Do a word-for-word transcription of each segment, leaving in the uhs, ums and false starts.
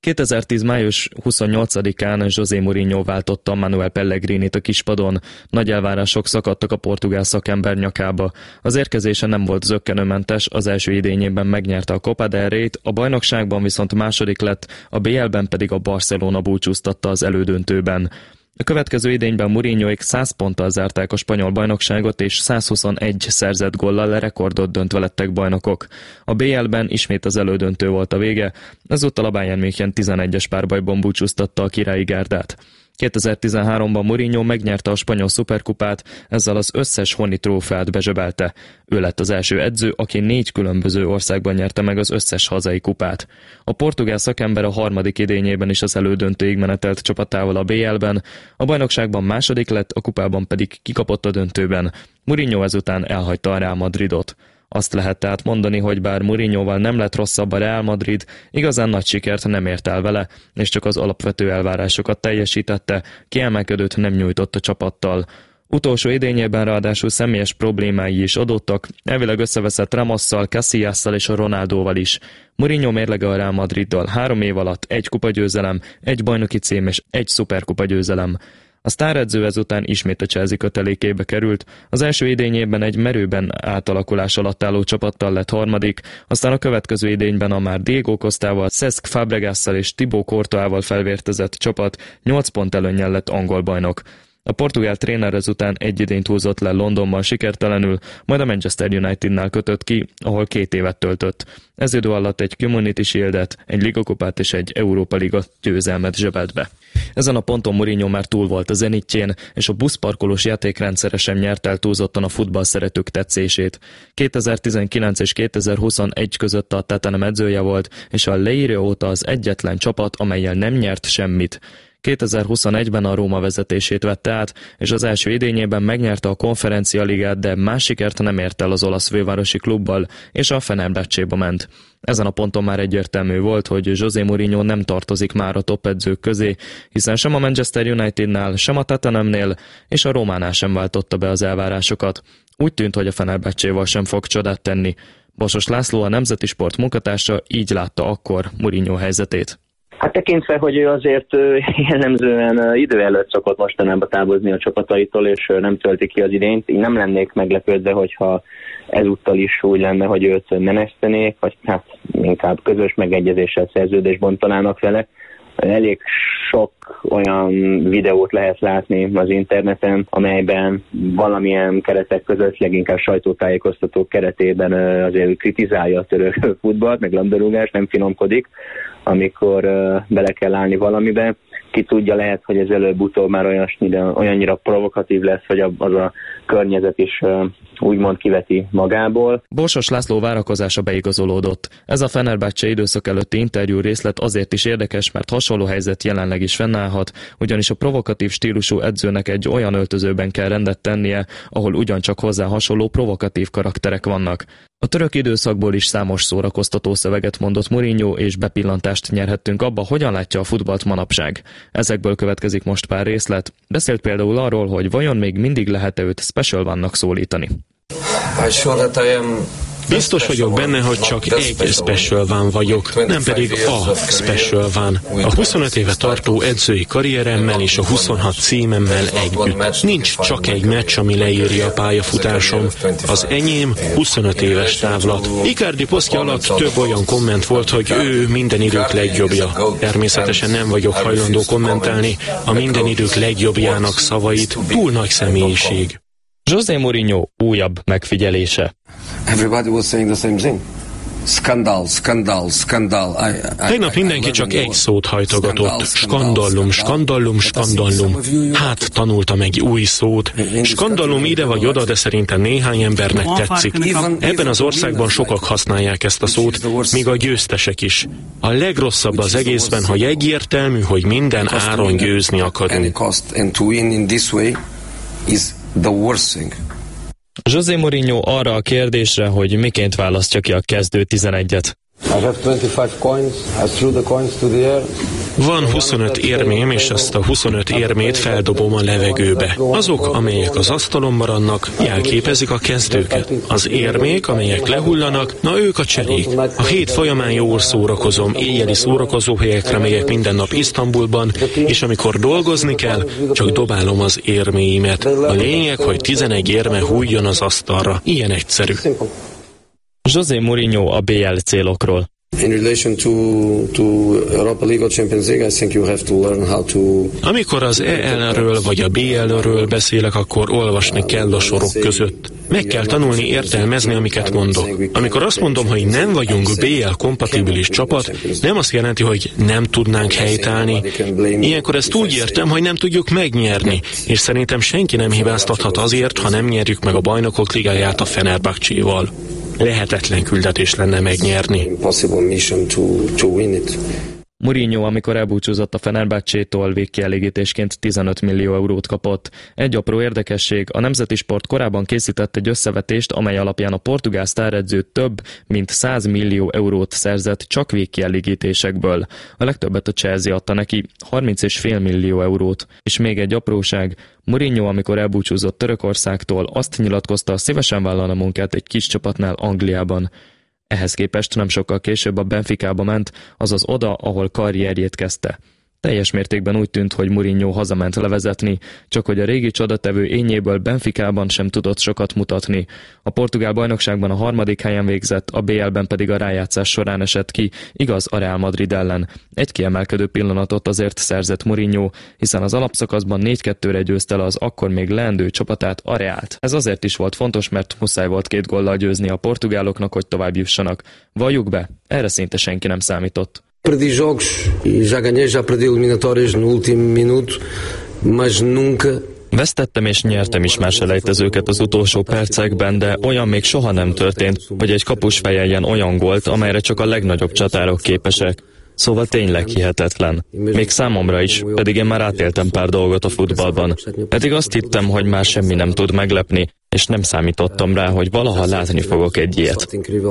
kétezer-tíz május huszonnyolcadikán José Mourinho váltotta Manuel Pellegrinit a kispadon. Nagy elvárások szakadtak a portugál szakember nyakába. Az érkezése nem volt zökkenőmentes, az első idényében megnyerte a Copa del Reyt, a bajnokságban viszont második lett, a bé el-ben pedig a Barcelona búcsúztatta az elődöntőben. A következő idényben Mourinhoék száz ponttal zárták a spanyol bajnokságot, és százhuszonegy szerzett góllal rekordot döntve lettek bajnokok. A bé el-ben ismét az elődöntő volt a vége, ezúttal a Bayern München tizenegyes párbajban búcsúztatta a királyi gárdát. kétezer-tizenháromban Mourinho megnyerte a spanyol szuperkupát, ezzel az összes honi trófeát bezsebelte. Ő lett az első edző, aki négy különböző országban nyerte meg az összes hazai kupát. A portugál szakember a harmadik idényében is az elődöntőig menetelt csapatával a bé el-ben, a bajnokságban második lett, a kupában pedig kikapott a döntőben. Mourinho ezután elhagyta a Real Madridot. Azt lehet tehát mondani, hogy bár Mourinhoval nem lett rosszabb a Real Madrid, igazán nagy sikert nem ért el vele, és csak az alapvető elvárásokat teljesítette, kiemelkedőt nem nyújtott a csapattal. Utolsó idényében ráadásul személyes problémái is adottak, elvileg összeveszett Ramosszal, Cassillasszal és a Ronaldóval is. Mourinho mérlege a Real Madriddal három év alatt egy kupagyőzelem, egy bajnoki cím és egy szuperkupagyőzelem. A sztáredző ezután ismét a Chelsea kötelékébe került, az első idényében egy merőben átalakulás alatt álló csapattal lett harmadik, aztán a következő idényben a már Diego Costával, Cesc Fabregasszal és Thibaut Courtoisával felvértezett csapat nyolc pont előnnyel lett angol bajnok. A portugál tréner ezután egy idényt húzott le Londonban sikertelenül, majd a Manchester Unitednál kötött ki, ahol két évet töltött. Ez idő alatt egy Community Shieldet, egy ligakupát és egy Európa Liga győzelmet zsebelt be. Ezen a ponton Mourinho már túl volt a zenitjén, és a buszparkolós játékrendszere sem nyert el túlzottan a futballszeretők tetszését. kétezer-tizenkilenc és kétezer-huszonegy között a Tottenham edzője volt, és a Leire óta az egyetlen csapat, amellyel nem nyert semmit. kétezer-huszonegyben a Róma vezetését vette át, és az első idényében megnyerte a Konferencia Ligát, de más sikert nem ért el az olasz fővárosi klubbal, és a Fenerbahcéba ment. Ezen a ponton már egyértelmű volt, hogy José Mourinho nem tartozik már a top edzők közé, hiszen sem a Manchester Unitednál, sem a Tottenhamnél és a Rómánál sem váltotta be az elvárásokat. Úgy tűnt, hogy a Fenerbahcéval sem fog csodát tenni. Borsos László, a Nemzeti Sport munkatársa így látta akkor Mourinho helyzetét. Hát tekintve, hogy ő azért jellemzően idő előtt szokott mostanában távozni a csapataitól, és nem tölti ki az idényt, így nem lennék meglepődve, hogyha ezúttal is úgy lenne, hogy őt menesztenék, vagy hát inkább közös megegyezéssel szerződést bontanának vele. Elég sok olyan videót lehet látni az interneten, amelyben valamilyen keretek között, leginkább sajtótájékoztatók keretében azért kritizálja a török futballt, meg labdarúgást, nem finomkodik, amikor bele kell állni valamibe. Ki tudja, lehet, hogy ez előbb-utóbb már olyannyira provokatív lesz, hogy az a környezet is úgymond kiveti magából. Borsos László várakozása beigazolódott. Ez a Fenerbahce időszak előtti interjú részlet azért is érdekes, mert hasonló helyzet jelenleg is fennállhat, ugyanis a provokatív stílusú edzőnek egy olyan öltözőben kell rendet tennie, ahol ugyancsak hozzá hasonló provokatív karakterek vannak. A török időszakból is számos szórakoztató szöveget mondott Mourinho, és bepillantást nyerhettünk abba, hogyan látja a futballt manapság. Ezekből következik most pár részlet. Beszélt például arról, hogy vajon még mindig lehet-e őt Special One-nak szólítani. Biztos vagyok benne, hogy csak egy Special One vagyok, nem pedig a Special One. A huszonöt éve tartó edzői karrieremmel és a huszonhat címemmel együtt. Nincs csak egy meccs, ami leírja a pályafutásom. Az enyém huszonöt éves távlat. Icardi posztja alatt több olyan komment volt, hogy ő minden idők legjobbja. Természetesen nem vagyok hajlandó kommentálni a minden idők legjobbjának szavait. Túl nagy személyiség. José Mourinho újabb megfigyelése. Everybody was saying the same thing. Skandal, skandal, skandal. Tegnap mindenki csak egy szót hajtogatott. Skandallum, skandallum, skandallum. Hát tanultam egy új szót. Skandallum ide vagy oda, de szerintem néhány embernek tetszik. Ebben az országban sokak használják ezt a szót, még a győztesek is. A legrosszabb az egészben, hogy egyértelmű, hogy minden áron győzni akarunk. The worst thing. José Mourinho arra a kérdésre, hogy miként választja ki a kezdő tizenegyet. I have twenty-five coins. I threw the coins to the air. Van huszonöt érmém, és azt a huszonöt érmét feldobom a levegőbe. Azok, amelyek az asztalon maradnak, jelképezik a kezdőket. Az érmék, amelyek lehullanak, na ők a cserék. A hét folyamán jól szórakozom, éjjeli szórakozóhelyekre megyek minden nap Isztambulban, és amikor dolgozni kell, csak dobálom az érméimet. A lényeg, hogy tizenegy érme hújjon az asztalra. Ilyen egyszerű. José Mourinho a bé el célokról. In relation to, to Europa League or Champions League, I think you have to learn how to... Amikor az é el-ről vagy a bé el-ről beszélek, akkor olvasni kell a sorok között. Meg kell tanulni értelmezni, amiket mondok. Amikor azt mondom, hogy nem vagyunk bé el-kompatibilis csapat, nem azt jelenti, hogy nem tudnánk helytállni. Ilyenkor ezt úgy értem, hogy nem tudjuk megnyerni, és szerintem senki nem hibáztathat azért, ha nem nyerjük meg a Bajnokok Ligáját a Fenerbahcséval. Lehetetlen küldetés lenne megnyerni. Mourinho, amikor elbúcsúzott a Fenerbahcsétól, végkielégítésként tizenöt millió eurót kapott. Egy apró érdekesség, a Nemzeti Sport korábban készített egy összevetést, amely alapján a portugál sztáredző több mint száz millió eurót szerzett csak végkielégítésekből. A legtöbbet a Chelsea adta neki, harminc egész öt millió eurót. És még egy apróság, Mourinho, amikor elbúcsúzott Törökországtól, azt nyilatkozta, szívesen vállal a munkát egy kis csapatnál Angliában. Ehhez képest nem sokkal később a Benficába ment, azaz oda, ahol karrierjét kezdte. Teljes mértékben úgy tűnt, hogy Mourinho hazament levezetni, csak hogy a régi csodatevő ényéből Benficában sem tudott sokat mutatni. A portugál bajnokságban a harmadik helyen végzett, a bé el-ben pedig a rájátszás során esett ki, igaz a Real Madrid ellen. Egy kiemelkedő pillanatot azért szerzett Mourinho, hiszen az alapszakaszban négy kettőre győzte le az akkor még leendő csapatát, a Reált. Ez azért is volt fontos, mert muszáj volt két góllal győzni a portugáloknak, hogy tovább jussanak. Valljuk be, erre szinte senki nem számított. Perdi jogos e já ganhei, já perdi eliminatórias no último minuto, mas nunca. Vesztettem és nyertem is már selejtezőket az utolsó percekben, de olyan még soha nem történt, hogy egy kapus fejeljen olyan gólt, amelyre csak a legnagyobb csatárok képesek. Szóval tényleg hihetetlen. Még számomra is, pedig én már átéltem pár dolgot a futballban. Pedig azt hittem, hogy már semmi nem tud meglepni, és nem számítottam rá, hogy valaha látni fogok egy ilyet.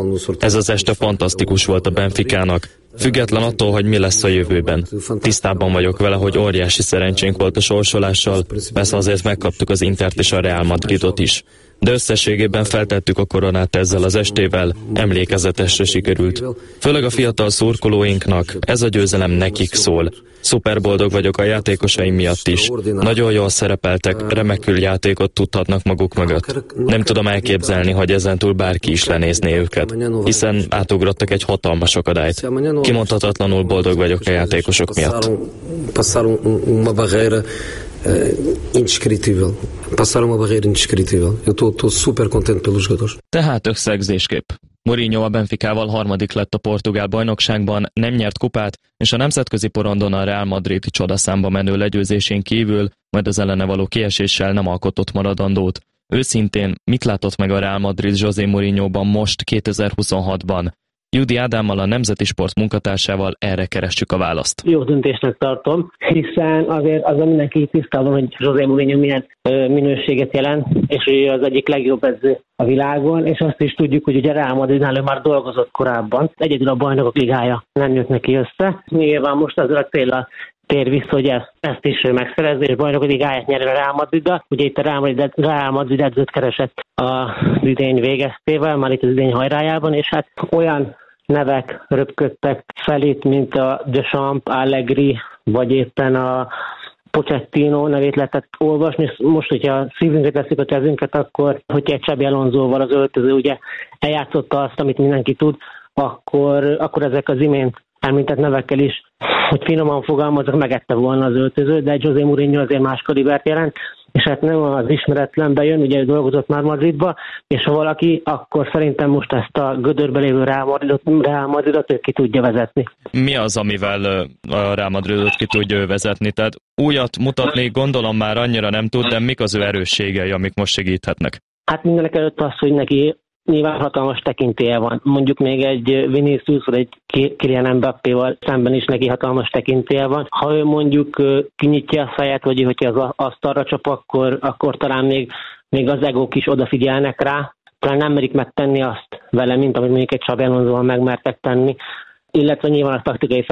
Ez az este fantasztikus volt a Benficának, független attól, hogy mi lesz a jövőben. Tisztában vagyok vele, hogy óriási szerencsénk volt a sorsolással, persze azért megkaptuk az Intert és a Real Madridot is. De összességében feltettük a koronát ezzel az estével, emlékezetesre sikerült. Főleg a fiatal szurkolóinknak, ez a győzelem nekik szól. Szuper boldog vagyok a játékosaim miatt is. Nagyon jól szerepeltek, remekül játékot tudhatnak maguk mögött. Nem tudom elképzelni, hogy ezentúl bárki is lenézné őket, hiszen átugrottak egy hatalmas akadályt. Kimondhatatlanul boldog vagyok a játékosok miatt. Uh, indescritível. Passaram uma barreira indescritível. Eu estou super contente pelos jogadores. Tehát összegzésképp. Mourinho a Benficával harmadik lett a portugál bajnokságban, nem nyert kupát, és a nemzetközi porondon a Real Madrid csodaszámba menő legyőzésén kívül, majd az ellene való kieséssel nem alkotott maradandót. Őszintén, mit látott meg a Real Madrid José Mourinhoban most kétezer-huszonhatban? Judi Ádámmal, a Nemzeti Sport munkatársával erre keressük a választ. Jó döntésnek tartom, hiszen azért azzal mindenki tisztában, hogy José Mourinho milyen ö, minőséget jelent, és ő az egyik legjobb edző a világon, és azt is tudjuk, hogy ugye Real Madridnál ő már dolgozott korábban. Egyedül a Bajnokok Ligája nem jött neki össze. Nyilván most azért a céllal tér vissza, hogy ezt, ezt is megszerezze, és Bajnokok Ligáját nyer a Real Madriddal. Ugye itt a Real Madrid, Real Madrid edzőt keresett az idény végeztével, már itt az idény hajrájában, és hát olyan nevek röpködtek fel itt, mint a Deschamps, Allegri, vagy éppen a Pochettino nevét lehetett olvasni. Most, hogyha szívünkre teszik a kezünket, akkor, hogyha egy Xabi Alonsoval az öltöző ugye eljátszotta azt, amit mindenki tud, akkor, akkor ezek az imént elmintett nevekkel is, hogy finoman fogalmazok, megette volna az öltöző, de egy José Mourinho azért más kalibert jelent, és hát nem az ismeretlenbe jön, ugye dolgozott már Madridba, és ha valaki, akkor szerintem most ezt a gödörbe lévő Real Madridot, Real Madridot ő ki tudja vezetni. Mi az, amivel a Real Madridot ki tudja vezetni? Tehát újat mutatni gondolom már annyira nem tud, de mik az ő erősségei, amik most segíthetnek? Hát mindenek előtt az, hogy neki nyilván hatalmas tekintélye van. Mondjuk még egy Vinicius vagy egy Kylian Mbappéval szemben is neki hatalmas tekintélye van. Ha ő mondjuk kinyitja a fejét, vagy hogyha az asztalra csap, akkor, akkor talán még, még az egók is odafigyelnek rá. Talán nem merik megtenni azt vele, mint amit mondjuk egy Xabi Alonsoval megmertek tenni. illetve nyilván a taktikai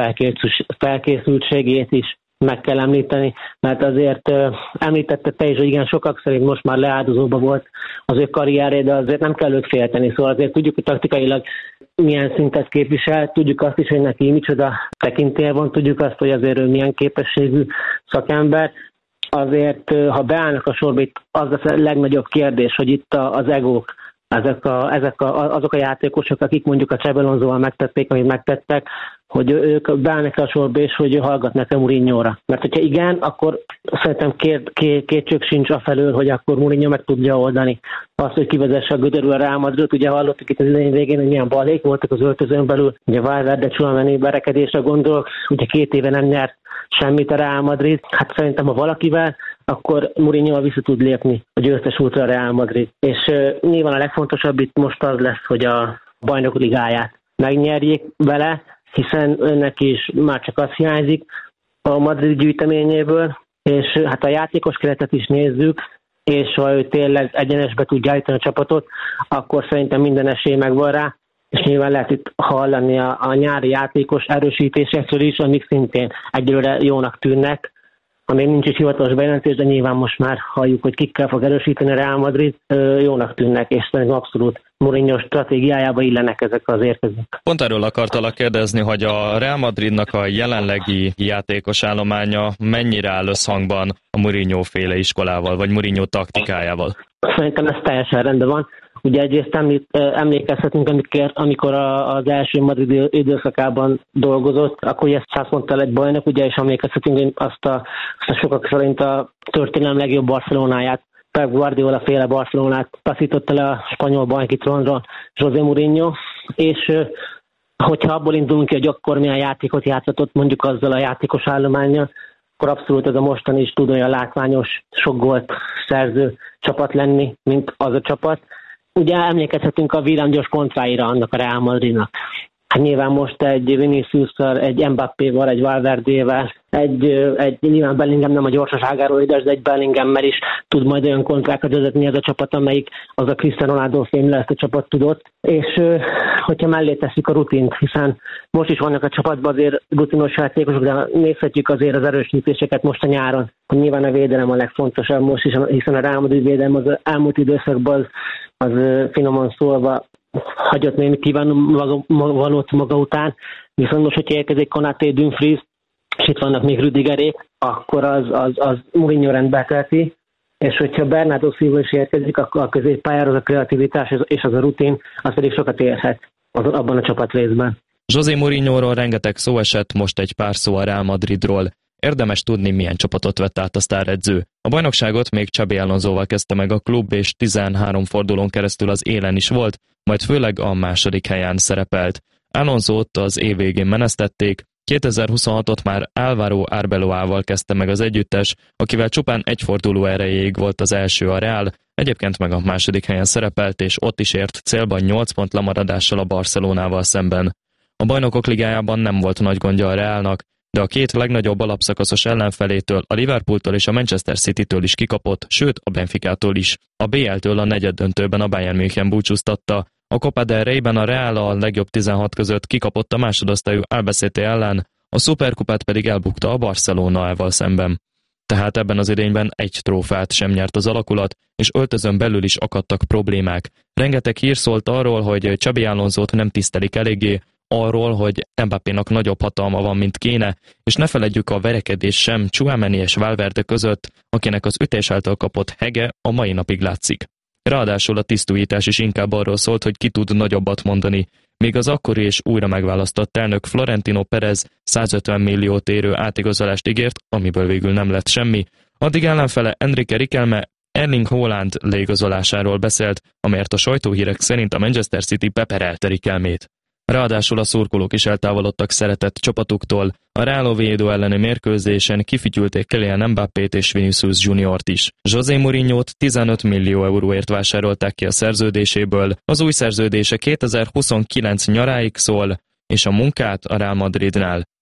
felkészültségét is meg kell említeni, mert azért uh, említette te is, hogy igen, sokak szerint most már leáldozóba volt az ő karrierje, de azért nem kell őt félteni, szóval azért tudjuk, hogy taktikailag milyen szintet képvisel, tudjuk azt is, hogy neki micsoda tekintélye van, tudjuk azt, hogy azért ő milyen képességű szakember. Azért, uh, ha beállnak a sorba, itt az a legnagyobb kérdés, hogy itt a, az egók, ezek a, ezek a, azok a játékosok, akik mondjuk a Xabi Alonsoval megtették, amit megtettek, hogy ők beállnak a sorba, és hogy hallgatnak a Mourinho-ra. Mert hogyha igen, akkor szerintem két, két, kétség sincs afelől, hogy akkor Mourinho meg tudja oldani azt, hogy kivezesse a gödörül a Real Madridot. Ugye hallottuk itt az idején végén, hogy milyen balék voltak az öltözőn belül, ugye Valverde Tchouaméni verekedésre gondolok, ugye két éve nem nyert semmit a Real Madrid. Hát szerintem, ha valakivel, akkor Mourinho vissza tud lépni a győztes útra a Real Madrid. És uh, nyilván a legfontosabb itt most az lesz, hogy a Bajnok Ligáját megnyerjék vele, hiszen önnek is már csak az hiányzik a Madrid gyűjteményéből, és hát a játékos keretet is nézzük, és ha ő tényleg egyenesbe tudja állítani a csapatot, akkor szerintem minden esély megvan rá, és nyilván lehet itt hallani a, a nyári játékos erősítésekről is, amik szintén egyelőre jónak tűnnek, amíg nincs is hivatalos bejelentés, de nyilván most már halljuk, hogy kikkel fog erősíteni a Real Madrid, jónak tűnnek, és szerintem abszolút Mourinho stratégiájába illenek ezek az érkezők. Pont erről akartalak kérdezni, hogy a Real Madridnak a jelenlegi játékos állománya mennyire áll összhangban a Mourinho féle iskolával, vagy Mourinho taktikájával? Szerintem ez teljesen rendben van. Ugye egyrészt emlékezhetünk, amikor, amikor az első Madrid időszakában dolgozott, akkor ugye száz ponttal egy bajnok, ugye, és emlékezhetünk, hogy azt a, azt a sokak szerint a történelem legjobb Barcelonáját, Pep Guardiola féle Barcelonát taszította le a spanyol bajnoki trónról José Mourinho, és hogyha abból indulunk ki, hogy akkor milyen játékot játszhatott mondjuk azzal a játékos állománnyal, akkor abszolút ez a mostani is tud olyan látványos, sok gólt szerző csapat lenni, mint az a csapat. Ugye emlékezhetünk a villámgyors kontráira annak a Real Madridnak. Hát nyilván most egy Viniciusszal, egy Mbappéval, egy Valverdével, egy, egy nyilván Bellingham nem a gyorsaságáról ide, de egy Bellinghemmel is tud majd olyan kontrákat vezetni ez a csapat, amelyik az a Cristiano Ronaldo fémle ezt a csapat tudott. És hogyha mellé teszik a rutint, hiszen most is vannak a csapatban azért rutinos játékosok, de nézhetjük azért az erősítéseket most a nyáron, hogy nyilván a védelem a legfontosabb most is, hiszen a Real Madrid védelem az elmúlt időszakban az, az finoman szólva hagyott némi kívánvalót maga után, viszont most, hogyha érkezik Konaté, Dumfries, és itt vannak még Rüdigerék, akkor az, az, az Mourinho rendbe teheti, és hogyha Bernardo Silva is érkezik, akkor a középpályára az a kreativitás és az a rutin, az pedig sokat érhet az, abban a csapatrészben. José Mourinhoról rengeteg szó esett, most egy pár szó a Real Madridról. Érdemes tudni, milyen csapatot vett át a sztáredző. A bajnokságot még Xabi Alonsoval kezdte meg a klub, és tizenhárom fordulón keresztül az élen is volt, majd főleg a második helyen szerepelt. Alonsót az év végén menesztették, kétezer-huszonhatot már Álvaro Arbeloával kezdte meg az együttes, akivel csupán egy forduló erejéig volt az első a Real, egyébként meg a második helyen szerepelt, és ott is ért célban nyolc pont lemaradással a Barcelonával szemben. A Bajnokok Ligájában nem volt nagy gondja a Realnak, de a két legnagyobb alapszakaszos ellenfelétől, a Liverpooltól és a Manchester Citytől is kikapott, sőt a Benficától is. A bé el-től a negyeddöntőben a Bayern München búcsúztatta. A Copa del Rey-ben a Real a legjobb tizenhat között kikapott a másodosztályú Albacete ellen, a Superkupát pedig elbukta a Barcelonával szemben. Tehát ebben az idényben egy trófát sem nyert az alakulat, és öltözön belül is akadtak problémák. Rengeteg hír szólt arról, hogy Xabi Alonsót nem tisztelik eléggé, arról, hogy Mbappénak nagyobb hatalma van, mint kéne, és ne feledjük a verekedés sem Tchouaméni és Valverde között, akinek az ütés által kapott hege a mai napig látszik. Ráadásul a tisztújítás is inkább arról szólt, hogy ki tud nagyobbat mondani, még az akkori és újra megválasztott elnök Florentino Pérez százötven milliót érő átigazolást ígért, amiből végül nem lett semmi, addig ellenfele Enrique Riquelme Erling Haaland leigazolásáról beszélt, amelyért a sajtóhírek szerint a Manchester City beperelte Riquelmét. Ráadásul a szurkolók is eltávolodtak szeretett csapatuktól, a Real Oviedo elleni mérkőzésen kifütyülték Kylian Mbappét és Vinicius Juniort is. José Mourinhót tizenöt millió euróért vásárolták ki a szerződéséből, az új szerződése kétezer-huszonkilenc nyaráig szól, és a munkát a Real Madridnál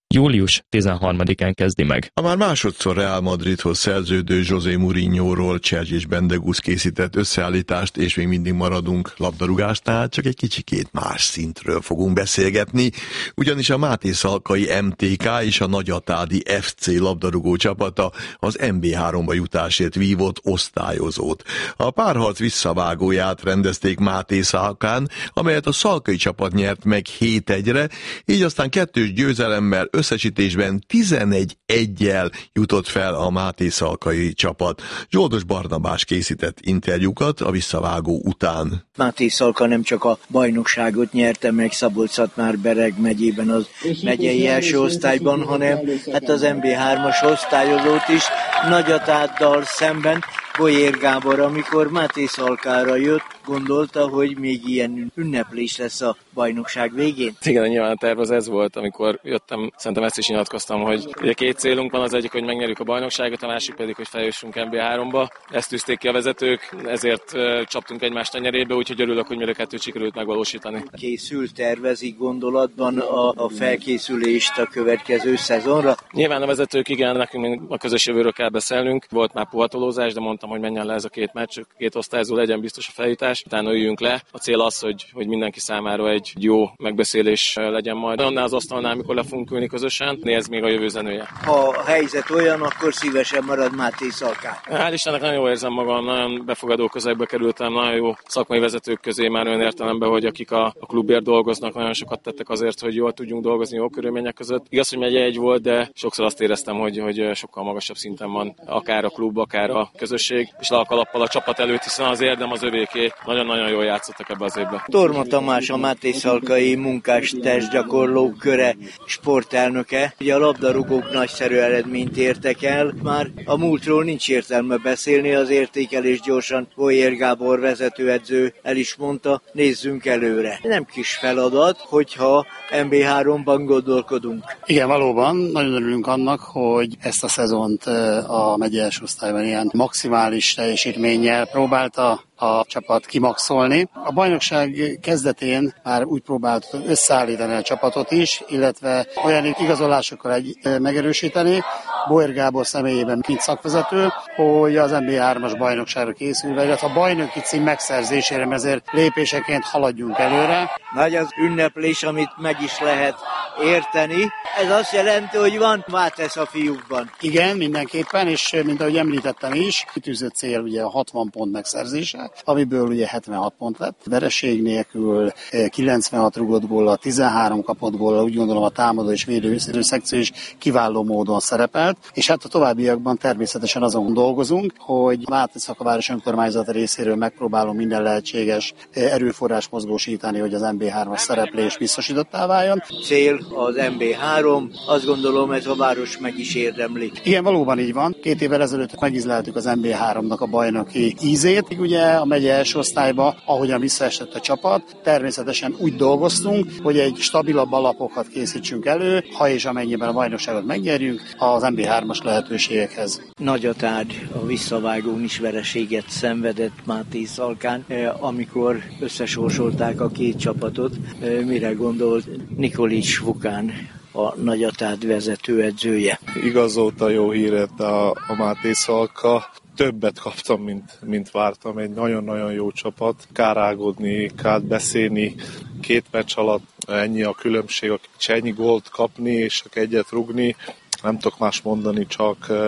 július tizenharmadikán kezdi meg. A már másodszor Real Madridhoz szerződő José Mourinhoról Csergyés Bendegusz készített összeállítást, és még mindig maradunk labdarúgásnál, csak egy kicsikét más szintről fogunk beszélgetni, ugyanis a Máté Szalkai em té ká és a Nagyatádi ef cé labdarúgó csapata az en bé háromba jutásért vívott osztályozót. A párharc visszavágóját rendezték Máté Szalkán, amelyet a szalkai csapat nyert meg hét egyre, így aztán kettős győzelemmel összesítésben tizenegy eggyel jutott fel a Máté Szalkai csapat. Zsoldos Barnabás készített interjúkat a visszavágó után. Máté Szalka nem csak a bajnokságot nyerte meg Szabolcs-Szatmár-Bereg megyében az megyei első osztályban, hanem hát az en bé hármas osztályozót is Nagyatáddal szemben. Bolyér Gábor, amikor Máté Szalkára jött, gondolta, hogy még ilyen ünneplés lesz a bajnokság végén? Igen, nyilván a terv az ez volt, amikor jöttem, szerintem ezt is nyilatkoztam, hogy ugye két célunk van, az egyik, hogy megnyerjük a bajnokságot, a másik pedig, hogy feljussunk en bé háromba. Ezt tűzték ki a vezetők, ezért uh, csaptunk egymást a nyerébe, úgyhogy örülök, hogy mind a kettőt sikerült megvalósítani. Készül, tervezik gondolatban a, a felkészülést a következő szezonra? Nyilván a vezetők, igen, nekünk még a közös jövőről kell beszélnünk. Volt már puhatolózás, de mondtam, hogy menjen le ez a két meccs, két osztályozó, legyen biztos a feljutás, utána üljünk le. A cél az, hogy, hogy mindenki számára egy jó megbeszélés legyen majd. Annál az asztalnál, amikor le fogunk ülni közösen, nézd még a jövő zenője. Ha a helyzet olyan, akkor szívesen marad Máté Szalkán. Hál' Istennek nagyon jól érzem magam, nagyon befogadó közegbe kerültem, nagyon jó szakmai vezetők közé már olyan értelemben, hogy akik a, a klubért dolgoznak, nagyon sokat tettek azért, hogy jól tudjunk dolgozni jó körülmények között. Igaz, hogy megye egy volt, de sokszor azt éreztem, hogy, hogy sokkal magasabb szinten van akár a klub, akár a közösség, és le a kalappal a csapat előtt, hiszen az érdem az övéké. Nagyon-nagyon jól játszottak ebbe az évbe. Torma Tamás, a Máté Szalkai munkás testgyakorlók köre sportelnöke. Ugye a labdarúgók nagyszerű eredményt értek el, már a múltról nincs értelme beszélni, az értékelés gyorsan Bolyér Gábor vezetőedző el is mondta, nézzünk előre. Nem kis feladat, hogyha en bé háromban gondolkodunk. Igen, valóban, nagyon örülünk annak, hogy ezt a szezont a megyei első osztályban ilyen maximális teljesítménnyel próbálta a csapat kimaxolni. A bajnokság kezdetén már úgy próbált összeállítani a csapatot is, illetve olyan igazolásokkal egy, megerősíteni, Bolyér Gábor személyében, mint szakvezető, hogy az en bé hármas bajnokságra készülve, illetve a bajnoki cím megszerzésére, ezért lépéseként haladjunk előre. Nagy az ünneplés, amit meg is lehet érteni. Ez azt jelenti, hogy van Vátesz a fiúkban. Igen, mindenképpen, és mint ahogy említettem is, kitűzött cél ugye a hatvan pont megszerzése, amiből ugye hetvenhat pont lett. Vereség nélkül kilencvenhat rugott góllal, tizenhárom kapott góllal, úgy gondolom a támadó és védő szekció is kiváló módon szerepelt, és hát a továbbiakban természetesen azon dolgozunk, hogy Vátesz-Szakaváros önkormányzat részéről megpróbálom minden lehetséges erőforrás mozgósítani, hogy az en bé hármas szereplés biztosítottá váljon. Cél az en bé három, azt gondolom ez a város meg is érdemli. Igen, valóban így van. Két évvel ezelőtt megízleltük az en bé háromnak a bajnoki ízét. Ugye a megye első osztályba, ahogyan visszaesett a csapat, természetesen úgy dolgoztunk, hogy egy stabilabb alapokat készítsünk elő, ha és amennyiben a bajnokságot megnyerjünk az en bé hármas lehetőségekhez. Nagyatád a visszavágón is vereséget szenvedett Máté Szalkán, amikor összesorsolták a két csapatot. Mire gondolt Nikolics Vukán, a Nagyatád vezetőedzője? Igazolta jó híret a, a Máté Szalka. Többet kaptam, mint, mint vártam. Egy nagyon-nagyon jó csapat. Kár ágodni, kár beszélni. Két meccs alatt ennyi a különbség, ennyi gólt kapni és csak egyet rugni. Nem tudok más mondani, csak